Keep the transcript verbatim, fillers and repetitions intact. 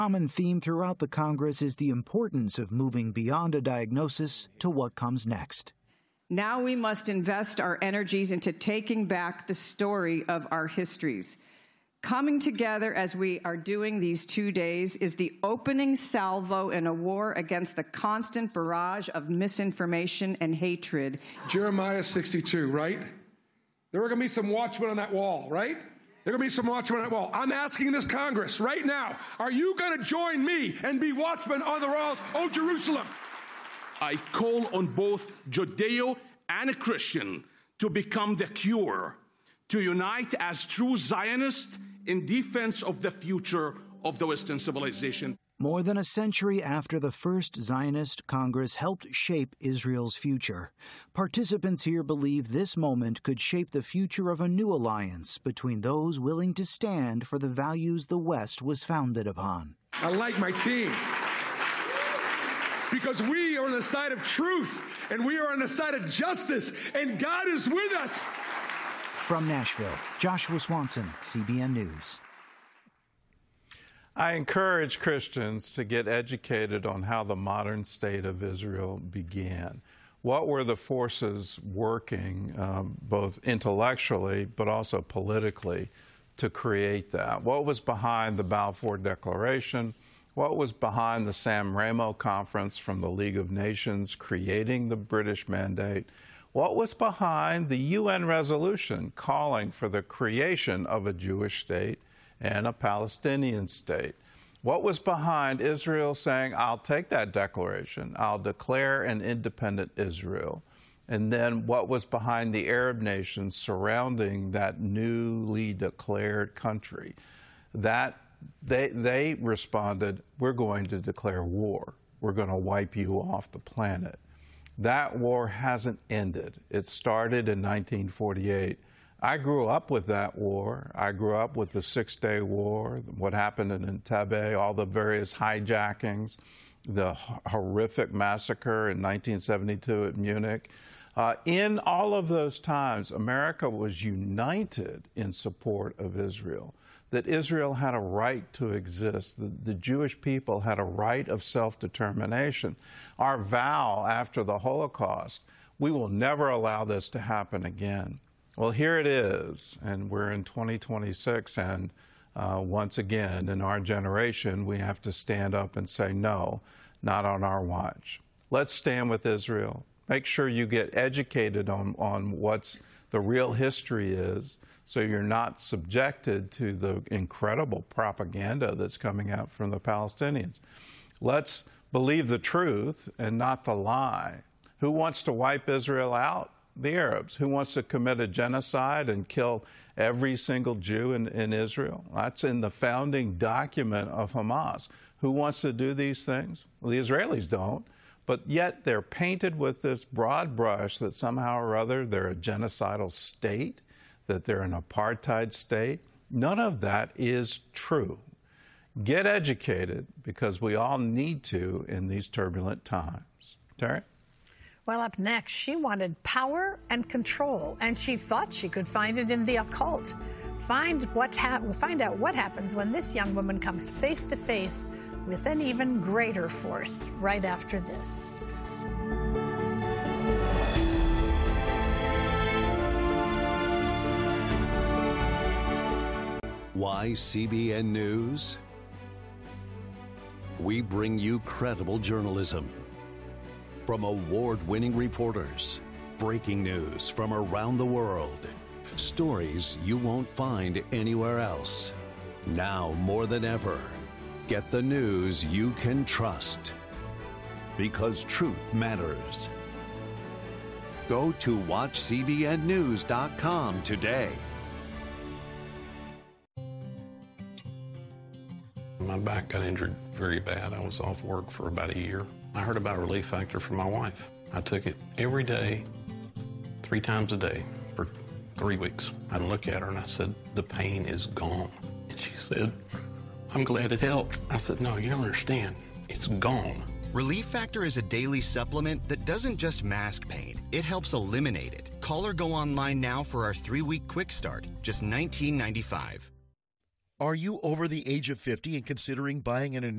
A common theme throughout the Congress is the importance of moving beyond a diagnosis to what comes next. Now we must invest our energies into taking back the story of our histories. Coming together as we are doing these two days is the opening salvo in a war against the constant barrage of misinformation and hatred. Jeremiah sixty-two, right? There are going to be some watchmen on that wall, right? There are going to be some watchmen on that wall. I'm asking this Congress right now, are you going to join me and be watchmen on the walls, O Jerusalem? I call on both Judeo and Christian to become the cure, to unite as true Zionists in defense of the future of the Western civilization. More than a century after the first Zionist Congress helped shape Israel's future, participants here believe this moment could shape the future of a new alliance between those willing to stand for the values the West was founded upon. I like my team because we are on the side of truth and we are on the side of justice, and God is with us. From Nashville, Joshua Swanson, C B N News. I encourage Christians to get educated on how the modern state of Israel began. What were the forces working, um, both intellectually but also politically, to create that? What was behind the Balfour Declaration? What was behind the San Remo Conference from the League of Nations creating the British Mandate? What was behind the U N resolution calling for the creation of a Jewish state and a Palestinian state? What was behind Israel saying, I'll take that declaration, I'll declare an independent Israel? And then what was behind the Arab nations surrounding that newly declared country? That they, they responded, we're going to declare war. We're going to wipe you off the planet. That war hasn't ended. It started in nineteen forty-eight. I grew up with that war. I grew up with the Six-Day War, what happened in Entebbe, all the various hijackings, the horrific massacre in nineteen seventy-two at Munich. Uh, in all of those times, America was united in support of Israel, that Israel had a right to exist, that the Jewish people had a right of self-determination. Our vow after the Holocaust, we will never allow this to happen again. Well, here it is, and we're in twenty twenty-six, and uh, once again, in our generation, we have to stand up and say, no, not on our watch. Let's stand with Israel. Make sure you get educated on, on what's the real history is, so you're not subjected to the incredible propaganda that's coming out from the Palestinians. Let's believe the truth and not the lie. Who wants to wipe Israel out? The Arabs. Who wants to commit a genocide and kill every single Jew in, in Israel? That's in the founding document of Hamas. Who wants to do these things? Well, the Israelis don't, but yet they're painted with this broad brush that somehow or other they're a genocidal state, that they're an apartheid state. None of that is true. Get educated, because we all need to in these turbulent times. Terry? Well, up next, she wanted power and control, and she thought she could find it in the occult. Find what ha- find out what happens when this young woman comes face to face with an even greater force right after this. Why C B N News? We bring you credible journalism from award-winning reporters, breaking news from around the world, stories you won't find anywhere else. Now more than ever, get the news you can trust, because truth matters. Go to watch C B N news dot com today. My back got injured very bad. I was off work for about a year. I heard about Relief Factor from my wife. I took it every day, three times a day for three weeks. I'd look at her and I said, the pain is gone. And she said, I'm glad it helped. I said, no, you don't understand. It's gone. Relief Factor is a daily supplement that doesn't just mask pain, it helps eliminate it. Call or go online now for our three-week quick start, just nineteen ninety-five. Are you over the age of fifty and considering buying an